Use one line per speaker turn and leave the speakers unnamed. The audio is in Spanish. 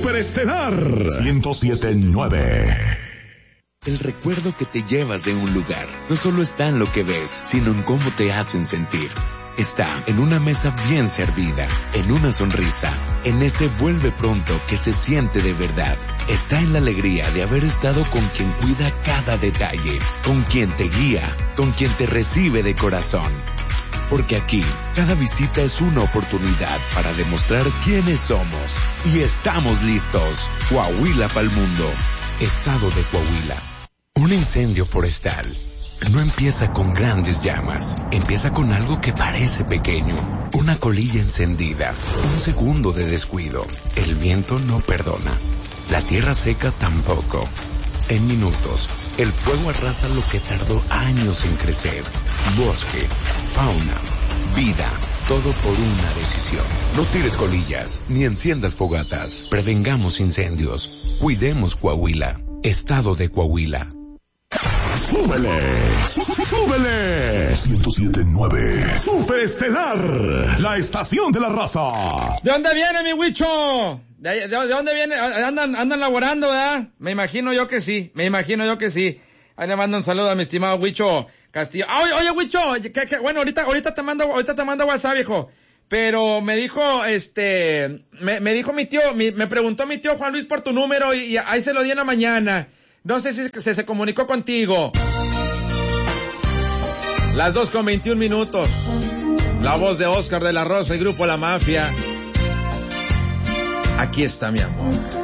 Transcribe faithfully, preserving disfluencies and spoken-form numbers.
Superestelar ciento siete punto nueve.
El recuerdo que te llevas de un lugar no solo está en lo que ves, sino en cómo te hacen sentir. Está en una mesa bien servida, en una sonrisa, en ese vuelve pronto que se siente de verdad. Está en la alegría de haber estado con quien cuida cada detalle, con quien te guía, con quien te recibe de corazón. Porque aquí, cada visita es una oportunidad para demostrar quiénes somos. Y estamos listos. Coahuila pa'l mundo. Estado de Coahuila. Un incendio forestal no empieza con grandes llamas, empieza con algo que parece pequeño, una colilla encendida, un segundo de descuido. El viento no perdona, la tierra seca tampoco. En minutos, el fuego arrasa lo que tardó años en crecer. Bosque, fauna, vida, todo por una decisión. No tires colillas, ni enciendas fogatas. Prevengamos incendios. Cuidemos Coahuila. Estado de Coahuila.
¡Súbele! ¡Súbele! ciento siete punto nueve. Superestelar, la estación de la raza.
¿De dónde viene mi Huicho? ¿De, de, de dónde viene? Andan, andan laborando, ¿verdad? Me imagino yo que sí, me imagino yo que sí. Ahí le mando un saludo a mi estimado Huicho Castillo. Ah, oye, oye, Huicho, que, que, bueno, ahorita, ahorita te mando, ahorita te mando WhatsApp, viejo. Pero me dijo, este, me, me dijo mi tío, mi, me preguntó mi tío Juan Luis por tu número y, y ahí se lo di en la mañana. No sé si se, se comunicó contigo. Las dos con veintiún minutos. La voz de Oscar de la Rosa y Grupo La Mafia. Aquí está mi amor.